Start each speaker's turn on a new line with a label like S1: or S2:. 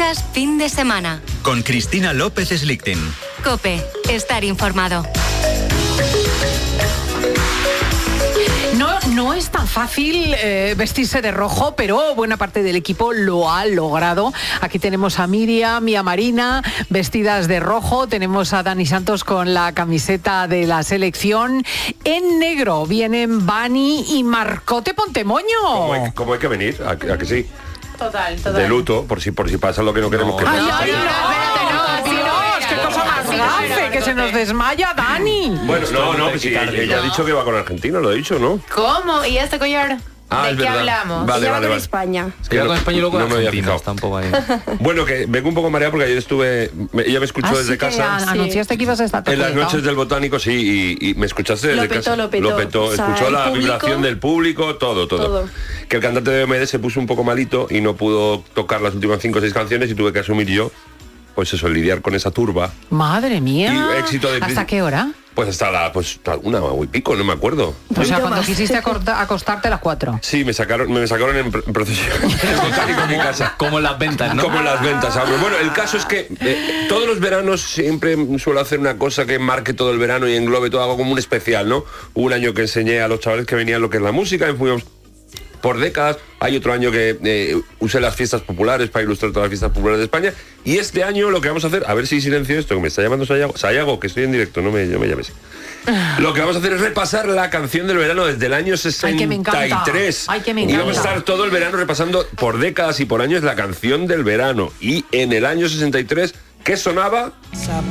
S1: Escuchas Fin de Semana.
S2: Con Cristina López Slichting.
S1: COPE. Estar informado.
S3: No es tan fácil vestirse de rojo, pero buena parte del equipo lo ha logrado. Aquí tenemos a Miriam y a Marina vestidas de rojo. Tenemos a Dani Santos con la camiseta de la selección. En negro vienen Bani y Marcote Pontemoño.
S4: ¿Cómo hay que venir? ¿A que sí?
S3: Total.
S4: De luto, por si pasa lo que no queremos que pase.
S3: ¡Qué cosa más gafe! ¡Que se nos desmaya Dani!
S4: Bueno, no, pues sí, ella ha dicho que va con Argentina, lo ha dicho, ¿no?
S5: ¿Cómo? ¿Y este collar? ¿De qué hablamos?
S4: Vale.
S6: España.
S4: Es que con España y luego no me había fijado.
S7: Tampoco ahí.
S4: Bueno, que vengo un poco mareado porque ayer ella me escuchó desde casa.
S3: Anunciaste que ibas a estar
S4: en las noches del Botánico, sí, y me escuchaste desde casa.
S6: Lo petó. O sea,
S4: escuchó la
S6: público,
S4: vibración del público, todo. Que el cantante de OMD se puso un poco malito y no pudo tocar las últimas 5 o 6 canciones y tuve que asumir yo, pues eso, lidiar con esa turba.
S3: Madre mía.
S4: Y éxito de
S3: ¿Hasta qué hora?
S4: Pues hasta una y pico, no me acuerdo.
S3: O sea, cuando quisiste acostarte a las 4.
S4: Sí, me sacaron en procesión en el Botánico en mi casa.
S7: Como en las ventas, ¿no?
S4: Como en las ventas. Bueno, el caso es que todos los veranos siempre suelo hacer una cosa que marque todo el verano y englobe todo, algo como un especial, ¿no? Hubo un año que enseñé a los chavales que venían lo que es la música, y fuimos por décadas. Hay otro año que usé las fiestas populares para ilustrar todas las fiestas populares de España. Y este año lo que vamos a hacer, a ver si silencio esto, que me está llamando Sayago, que estoy en directo, no me llames. Lo que vamos a hacer es repasar la canción del verano desde el año 63.
S3: Ay, que me encanta.
S4: Y vamos a estar todo el verano repasando por décadas y por años la canción del verano. Y en el año 63, ¿qué sonaba?